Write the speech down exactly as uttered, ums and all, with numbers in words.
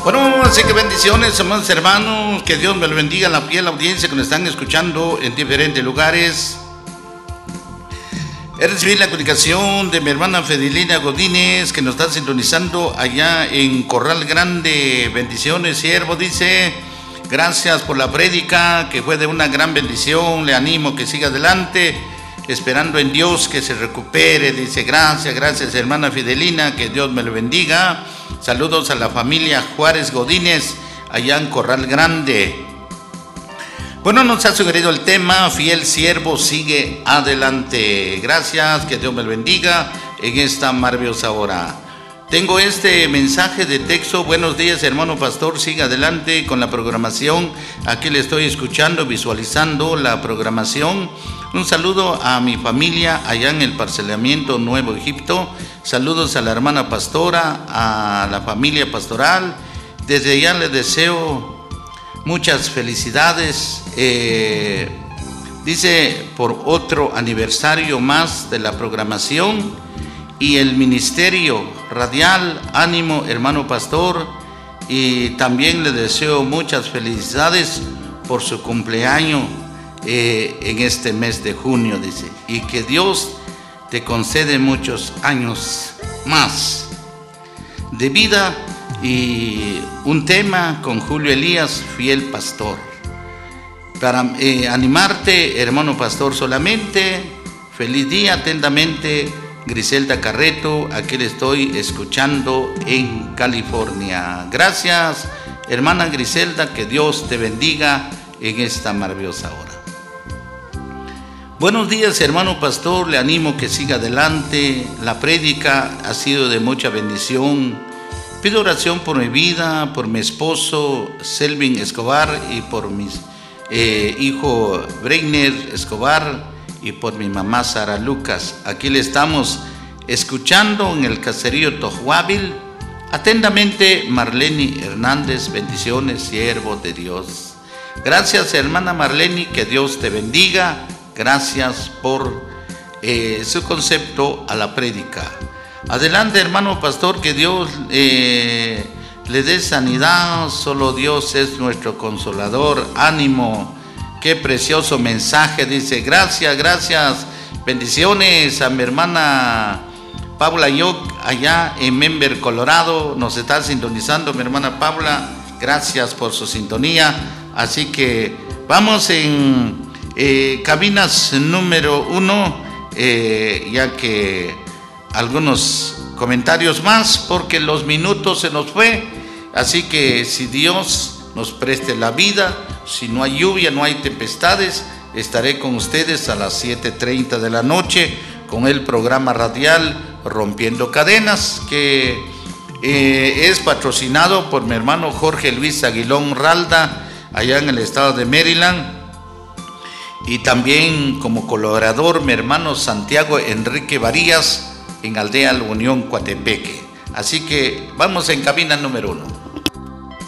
Bueno, así que bendiciones, amados hermanos, que Dios me lo bendiga, la fiel audiencia que nos están escuchando en diferentes lugares. He recibido la comunicación de mi hermana Fedelina Godínez, que nos está sintonizando allá en Corral Grande. Bendiciones, siervo, dice, gracias por la prédica, que fue de una gran bendición, le animo que siga adelante, esperando en Dios que se recupere. Dice, gracias, gracias hermana Fidelina, que Dios me lo bendiga. Saludos a la familia Juárez Godínez, allá en Corral Grande. Bueno, nos ha sugerido el tema, fiel siervo, sigue adelante. Gracias, que Dios me lo bendiga en esta maravillosa hora. Tengo este mensaje de texto. Buenos días, hermano pastor, sigue adelante con la programación. Aquí le estoy escuchando, visualizando la programación. Un saludo a mi familia allá en el parcelamiento Nuevo Egipto. Saludos a la hermana pastora, a la familia pastoral. Desde allá les deseo muchas felicidades. Eh, dice, por otro aniversario más de la programación y el ministerio radial. Ánimo, hermano pastor. Y también le deseo muchas felicidades por su cumpleaños eh, en este mes de junio, dice. Y que Dios te concede muchos años más de vida. Y un tema con Julio Elías, fiel pastor. Para eh, animarte, hermano pastor, solamente. Feliz día, atentamente, Griselda Carreto. Aquí le estoy escuchando en California. Gracias, hermana Griselda, que Dios te bendiga en esta maravillosa hora. Buenos días, hermano pastor, le animo que siga adelante. La prédica ha sido de mucha bendición. Pido oración por mi vida, por mi esposo Selvin Escobar y por mi eh, hijo Breiner Escobar y por mi mamá Sara Lucas. Aquí le estamos escuchando en el caserío Tojuábil. Atentamente, Marleni Hernández. Bendiciones, siervo de Dios. Gracias, hermana Marleni, que Dios te bendiga. Gracias por eh, su concepto a la prédica. Adelante, hermano pastor, que Dios eh, le dé sanidad. Solo Dios es nuestro consolador. Ánimo. Qué precioso mensaje, dice. Gracias, gracias. Bendiciones a mi hermana Paula Yoc, allá en Denver, Colorado. Nos está sintonizando mi hermana Paula. Gracias por su sintonía. Así que vamos en eh, cabinas número uno, eh, ya que algunos comentarios más, porque los minutos se nos fue. Así que si Dios nos preste la vida, si no hay lluvia, no hay tempestades, estaré con ustedes a las siete treinta de la noche con el programa radial Rompiendo Cadenas, que eh, es patrocinado por mi hermano Jorge Luis Aguilón Ralda, allá en el estado de Maryland, y también como colaborador mi hermano Santiago Enrique Varías en Aldea La Unión, Coatepeque. Así que vamos en cabina número uno.